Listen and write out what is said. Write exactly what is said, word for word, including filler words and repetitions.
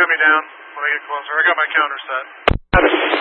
shoot me down when I get closer. I got my counter set.